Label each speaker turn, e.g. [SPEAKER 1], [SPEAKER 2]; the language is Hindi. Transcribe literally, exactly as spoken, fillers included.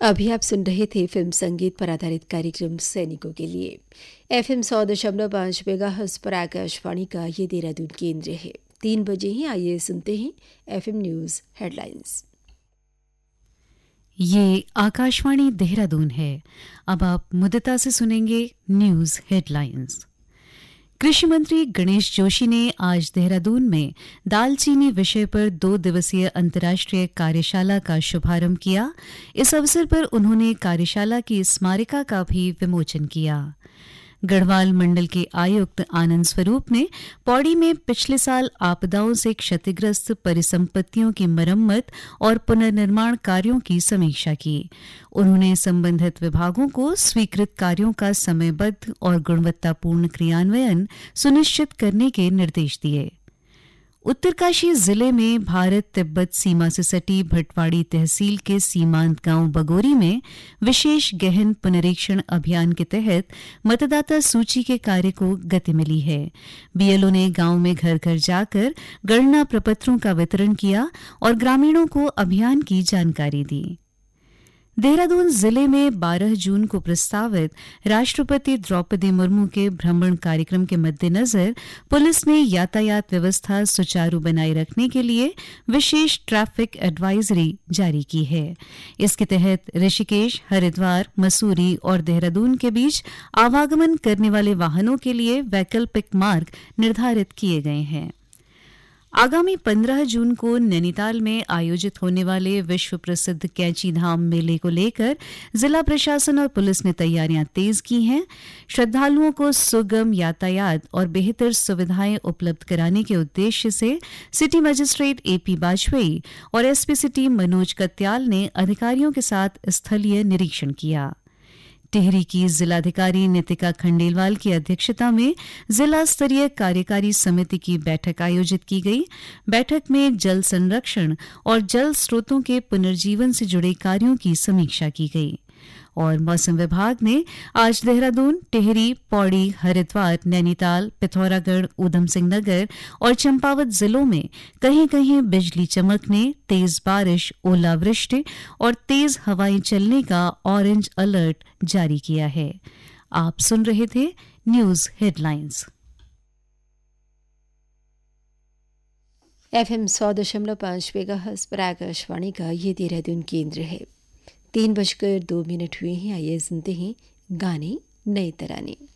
[SPEAKER 1] अभी आप सुन रहे थे फिल्म संगीत पर आधारित कार्यक्रम सैनिकों के लिए। एफएम सौ दशमलव पाँच मेगाहर्ट्ज पर आकाशवाणी का ये देहरादून केंद्र है। तीन बजे ही आइए सुनते हैं एफएम न्यूज हेडलाइंस।
[SPEAKER 2] ये आकाशवाणी देहरादून है। अब आप मुद्दता से सुनेंगे न्यूज हेडलाइंस। कृषि मंत्री गणेश जोशी ने आज देहरादून में दालचीनी विषय पर दो दिवसीय अंतर्राष्ट्रीय कार्यशाला का शुभारंभ किया। इस अवसर पर उन्होंने कार्यशाला की स्मारिका का भी विमोचन किया। गढ़वाल मंडल के आयुक्त आनंद स्वरूप ने पौड़ी में पिछले साल आपदाओं से क्षतिग्रस्त परिसंपत्तियों की मरम्मत और पुनर्निर्माण कार्यों की समीक्षा की। उन्होंने संबंधित विभागों को स्वीकृत कार्यों का समयबद्ध और गुणवत्तापूर्ण क्रियान्वयन सुनिश्चित करने के निर्देश दिए। उत्तरकाशी जिले में भारत तिब्बत सीमा से सटी भटवाड़ी तहसील के सीमांत गांव बगोरी में विशेष गहन पुनरीक्षण अभियान के तहत मतदाता सूची के कार्य को गति मिली है। बीएलओ ने गांव में घर घर जाकर गणना प्रपत्रों का वितरण किया और ग्रामीणों को अभियान की जानकारी दी। देहरादून जिले में बारह जून को प्रस्तावित राष्ट्रपति द्रौपदी मुर्मू के भ्रमण कार्यक्रम के मद्देनजर पुलिस ने यातायात व्यवस्था सुचारू बनाए रखने के लिए विशेष ट्रैफिक एडवाइजरी जारी की है। इसके तहत ऋषिकेश, हरिद्वार, मसूरी और देहरादून के बीच आवागमन करने वाले वाहनों के लिए वैकल्पिक मार्ग निर्धारित किए गए हैं। आगामी पंद्रह जून को नैनीताल में आयोजित होने वाले विश्व प्रसिद्ध कैंची धाम मेले को लेकर जिला प्रशासन और पुलिस ने तैयारियां तेज की हैं। श्रद्धालुओं को सुगम यातायात और बेहतर सुविधाएं उपलब्ध कराने के उद्देश्य से सिटी मजिस्ट्रेट एपी बाजपेयी और एसपी सिटी मनोज कत्याल ने अधिकारियों के साथ स्थलीय निरीक्षण किया। टिहरी की जिलाधिकारी नितिका खंडेलवाल की अध्यक्षता में जिला स्तरीय कार्यकारी समिति की बैठक आयोजित की गई। बैठक में जल संरक्षण और जल स्रोतों के पुनर्जीवन से जुड़े कार्यों की समीक्षा की गई। और मौसम विभाग ने आज देहरादून, टिहरी, पौड़ी, हरिद्वार, नैनीताल, पिथौरागढ़, ऊधम सिंह नगर और चंपावत जिलों में कहीं कहीं बिजली चमकने, तेज बारिश, ओलावृष्टि और तेज हवाएं चलने का ऑरेंज अलर्ट जारी किया है। आप सुन रहे थे न्यूज हेडलाइंस।
[SPEAKER 1] एफएम सौ दशमलव पाँच मेगाहर्ट्ज पर आकाशवाणी का ये देहरादून केंद्र है। तीन बजकर दो मिनट हुए हैं। आइए सुनते हैं गाने नए तराने।